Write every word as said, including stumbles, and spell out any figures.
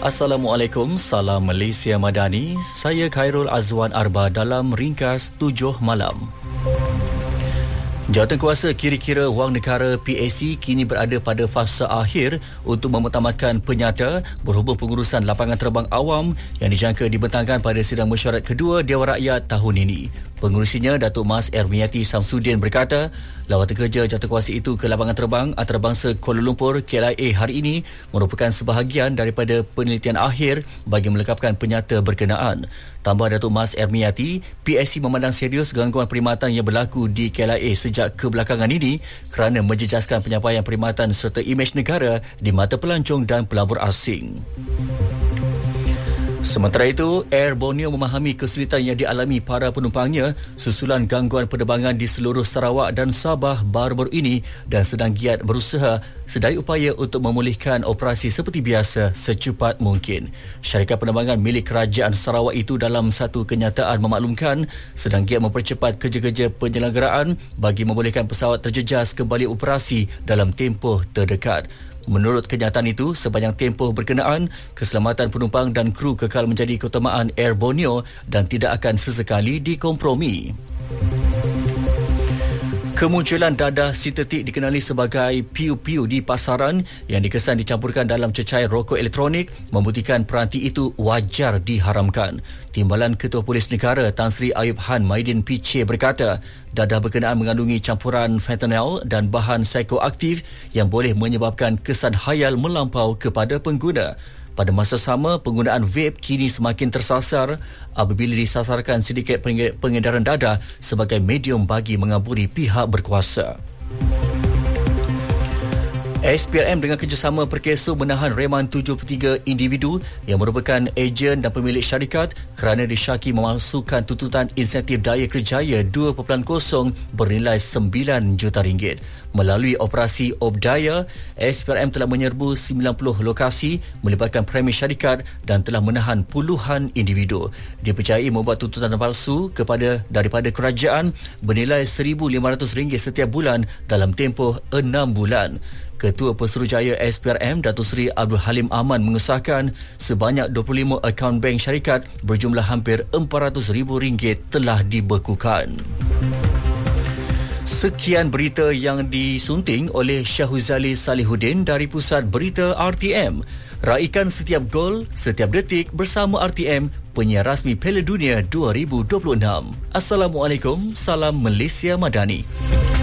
Assalamualaikum, salam Malaysia Madani. Saya Khairul Azwan Arba dalam ringkas tujuh malam. Jawatankuasa Kira-Kira Wang Negara P A C kini berada pada fasa akhir untuk memutamatkan penyata berhubung pengurusan lapangan terbang awam yang dijangka dibentangkan pada sidang mesyuarat kedua Dewan Rakyat tahun ini. Pengurusinya, Datuk Mas Ermiati Samsudin berkata, lawatan kerja jawatankuasa itu ke lapangan terbang antarabangsa Kuala Lumpur K L I A hari ini merupakan sebahagian daripada penelitian akhir bagi melengkapkan penyata berkenaan. Tambah Datuk Mas Ermiati, P A C memandang serius gangguan perkhidmatan yang berlaku di K L I A sejak kebelakangan ini kerana menjejaskan penyampaian perkhidmatan serta imej negara di mata pelancong dan pelabur asing. Sementara itu, Air Borneo memahami kesulitan yang dialami para penumpangnya susulan gangguan penerbangan di seluruh Sarawak dan Sabah baru-baru ini dan sedang giat berusaha sedaya upaya untuk memulihkan operasi seperti biasa secepat mungkin. Syarikat penerbangan milik Kerajaan Sarawak itu dalam satu kenyataan memaklumkan sedang giat mempercepat kerja-kerja penyelenggaraan bagi membolehkan pesawat terjejas kembali operasi dalam tempoh terdekat. Menurut kenyataan itu, sepanjang tempoh berkenaan, keselamatan penumpang dan kru kekal menjadi keutamaan Air Borneo dan tidak akan sesekali dikompromi. Kemunculan dadah sintetik dikenali sebagai piu-piu di pasaran yang dikesan dicampurkan dalam cecair rokok elektronik membuktikan peranti itu wajar diharamkan. Timbalan Ketua Polis Negara Tan Sri Ayub Han Maidin P C berkata, dadah berkenaan mengandungi campuran fentanyl dan bahan psikoaktif yang boleh menyebabkan kesan khayal melampau kepada pengguna. Pada masa sama, penggunaan vape kini semakin tersasar apabila disasarkan sedikit pengedaran dadah sebagai medium bagi mengaburi pihak berkuasa. S P R M dengan kerjasama Perkeso menahan reman tujuh puluh tiga individu yang merupakan ejen dan pemilik syarikat kerana disyaki memalsukan tuntutan insentif daya kerjaya dua perpuluhan kosong bernilai sembilan juta ringgit. Melalui operasi Obdaya, S P R M telah menyerbu sembilan puluh lokasi melibatkan premis syarikat dan telah menahan puluhan individu. Dipercayai membuat tuntutan palsu kepada daripada kerajaan bernilai seribu lima ratus ringgit setiap bulan dalam tempoh enam bulan. Ketua Pesuruhjaya S P R M Datuk Seri Abdul Halim Aman mengesahkan sebanyak dua puluh lima akaun bank syarikat berjumlah hampir empat ratus ribu ringgit telah dibekukan. Sekian berita yang disunting oleh Syahuzali Salihuddin dari Pusat Berita R T M. Raikan setiap gol, setiap detik bersama R T M, penyiar rasmi Piala Dunia dua ribu dua puluh enam. Assalamualaikum, salam Malaysia Madani.